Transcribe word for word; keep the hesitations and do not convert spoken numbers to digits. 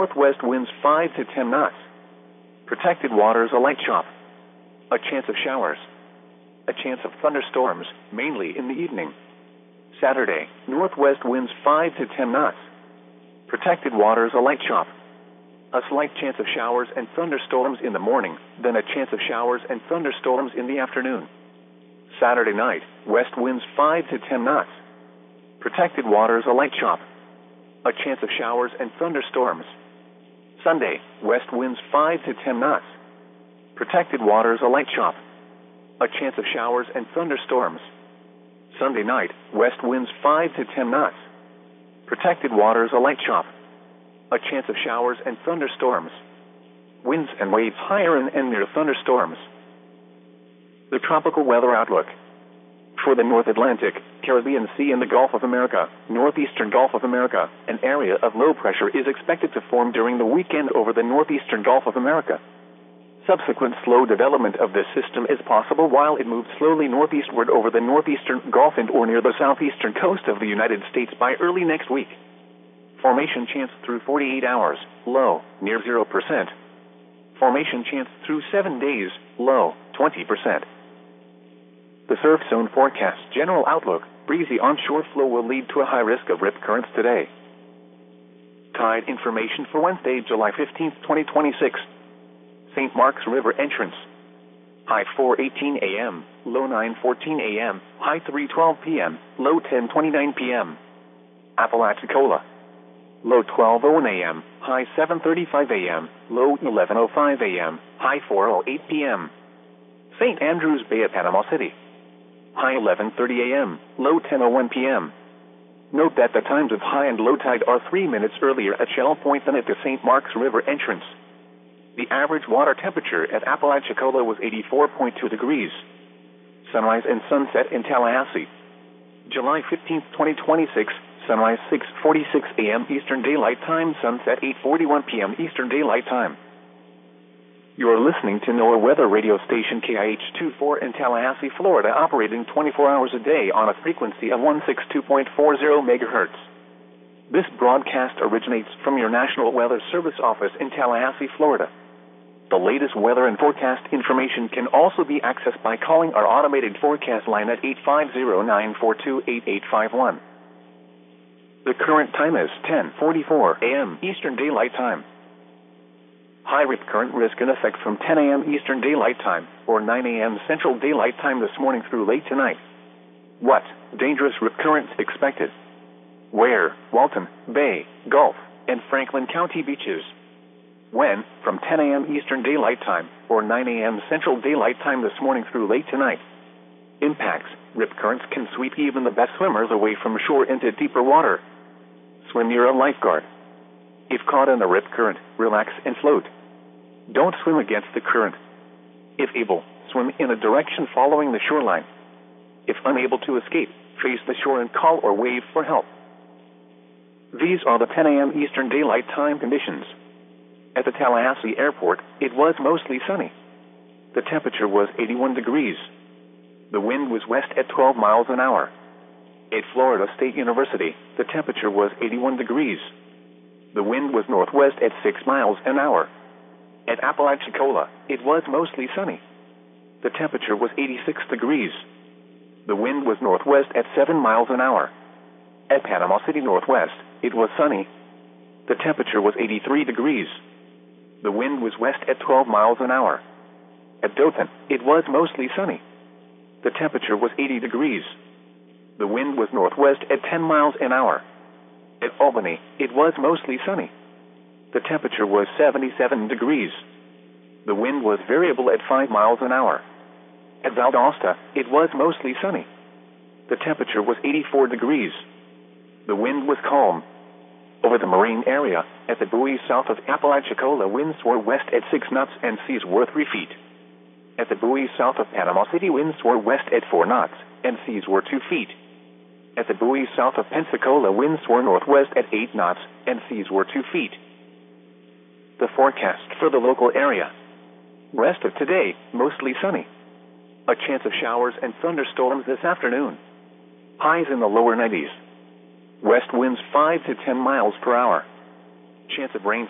northwest winds five to ten knots. Protected waters a light chop. A chance of showers. A chance of thunderstorms, mainly in the evening. Saturday, northwest winds five to ten knots. Protected waters a light chop. A slight chance of showers and thunderstorms in the morning, then a chance of showers and thunderstorms in the afternoon. Saturday night, west winds five to ten knots. Protected waters a light chop. A chance of showers and thunderstorms. Sunday, west winds five to ten knots. Protected waters a light chop. A chance of showers and thunderstorms. Sunday night, west winds five to ten knots. Protected waters a light chop. A chance of showers and thunderstorms. Winds and waves higher in and near thunderstorms. The tropical weather outlook. For the North Atlantic, Caribbean Sea and the Gulf of America, northeastern Gulf of America, an area of low pressure is expected to form during the weekend over the northeastern Gulf of America. Subsequent slow development of this system is possible while it moves slowly northeastward over the northeastern Gulf and or near the southeastern coast of the United States by early next week. Formation chance through forty-eight hours, low, near zero percent. Formation chance through seven days, low, twenty percent. The surf zone forecast general outlook, breezy onshore flow will lead to a high risk of rip currents today. Tide information for Wednesday, July fifteenth, twenty twenty-six. Saint Mark's River entrance. High four eighteen a m, low nine fourteen a m, high three twelve p m, low ten twenty-nine p m Apalachicola. Low twelve oh one a m, high seven thirty-five a m, low eleven oh five a m, high four oh eight p m Saint Andrews Bay at Panama City. High eleven thirty a m, low ten oh one p m Note that the times of high and low tide are three minutes earlier at Shell Point than at the Saint Mark's River entrance. The average water temperature at Apalachicola was eighty-four point two degrees. Sunrise and sunset in Tallahassee. July fifteenth, twenty twenty-six, sunrise six forty-six a m Eastern Daylight Time, sunset eight forty-one p m Eastern Daylight Time. You are listening to NOAA Weather Radio Station K I H twenty-four in Tallahassee, Florida, operating twenty-four hours a day on a frequency of one sixty-two point four zero megahertz. This broadcast originates from your National Weather Service office in Tallahassee, Florida. The latest weather and forecast information can also be accessed by calling our automated forecast line at eight five zero, nine four two, eight eight five one. The current time is ten forty-four a m Eastern Daylight Time. High rip current risk in effect from ten a m Eastern Daylight Time or nine a m Central Daylight Time this morning through late tonight. What? Dangerous rip currents expected. Where? Walton, Bay, Gulf, and Franklin County beaches. When? From ten a m Eastern Daylight Time or nine a m Central Daylight Time this morning through late tonight. Impacts. Rip currents can sweep even the best swimmers away from shore into deeper water. Swim near a lifeguard. If caught in a rip current, relax and float. Don't swim against the current. If able, swim in a direction following the shoreline. If unable to escape, face the shore and call or wave for help. These are the ten a m Eastern Daylight Time conditions. At the Tallahassee Airport, it was mostly sunny. The temperature was eighty-one degrees. The wind was west at twelve miles an hour. At Florida State University, the temperature was eighty-one degrees. The wind was northwest at six miles an hour. At Apalachicola, it was mostly sunny. The temperature was eighty-six degrees. The wind was northwest at seven miles an hour. At Panama City Northwest, it was sunny. The temperature was eighty-three degrees. The wind was west at twelve miles an hour. At Dothan, it was mostly sunny. The temperature was eighty degrees. The wind was northwest at ten miles an hour. At Albany, it was mostly sunny. The temperature was seventy-seven degrees. The wind was variable at five miles an hour. At Valdosta, it was mostly sunny. The temperature was eighty-four degrees. The wind was calm. Over the marine area, at the buoy south of Apalachicola, winds were west at six knots and seas were three feet. At the buoy south of Panama City, winds were west at four knots and seas were two feet. At the buoy south of Pensacola, winds were northwest at eight knots and seas were two feet. The forecast for the local area. Rest of today, mostly sunny. A chance of showers and thunderstorms this afternoon. Highs in the lower nineties. West winds five to ten miles per hour. Chance of rain